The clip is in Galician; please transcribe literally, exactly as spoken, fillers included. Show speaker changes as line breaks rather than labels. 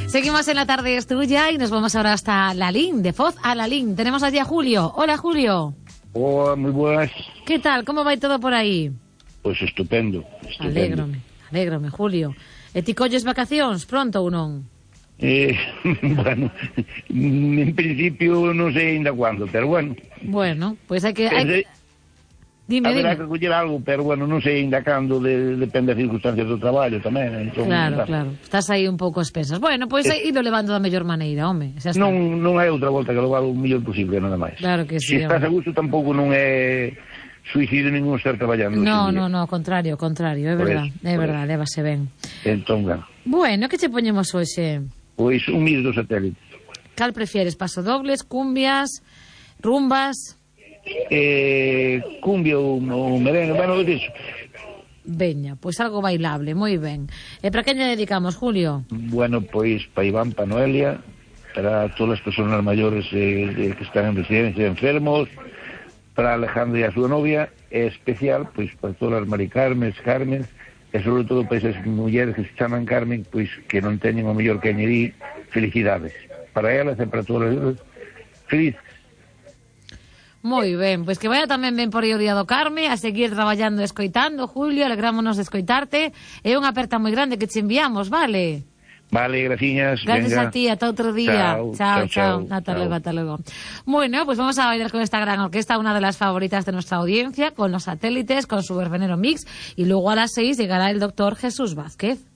Seguimos en La Tarde es Tuya y nos vamos ahora hasta Lalín, de Foz a Lalín. Tenemos allí a Julio. Hola, Julio.
Hola, moi buenas.
¿Qué tal? ¿Cómo va todo por aí?
Pois pues estupendo, estupendo.
Alégrome, alégrome, Julio. E ti colles vacacións pronto ou non?
Eh, bueno, en principio non sei ainda cuándo, pero bueno.
Bueno, pois pues hai que... Hai...
Pensei,
dime,
haberá
dime.
que coller algo, pero bueno, non sei ainda cando, de, depende das circunstancias do traballo tamén. Entón,
Claro,
tá.
claro. Estás aí un pouco espesas. Bueno, pois pues,
Es...
ido levando da mellor maneira, home. Xa está.
Non, non hai outra volta que levar o mellor posible, nada máis.
Claro que sí.
Se estás a gusto tampouco non é suicidio ningún estar traballando.
No, no, no, ao contrario, ao contrario, é verdad, é verdad, lévase ben.
Entón, bueno.
Bueno, que che poñemos hoxe?
Pois un mil do satélite.
Cal prefieres, pasodobles, cumbias, rumbas?
Eh, cumbia ou, ou merengue, bueno, disso.
Veña, pois algo bailable, moi ben. E para que lle dedicamos, Julio?
Bueno, pois para Iván, para Noelia, para todas as persoas maiores eh, que están en residencia enfermos, para Alejandra e a súa novia, e especial, pois para todas as Mari Carmen, Carmen, e sobre todo para esas mulleres que se chaman Carmen, pois que non teñen o mellor que añadir, felicidades. Para elas e para todas as felices.
Moi ben, pois que vaya tamén ben por aí o día do Carme, a seguir traballando e escoitando, Julio, alegrámonos de escoitarte, e unha aperta moi grande que te enviamos, vale?
Vale, graciñas.
Gracias
venga.
a ti, ata outro día.
Chao,
chao,
chao.
chao.
chao.
Hasta
chao.
luego, hasta luego. Bueno, pues vamos a bailar con esta gran orquesta, una de las favoritas de nuestra audiencia, con los satélites, con su verbenero mix, y luego a las seis llegará el doctor Jesús Vázquez.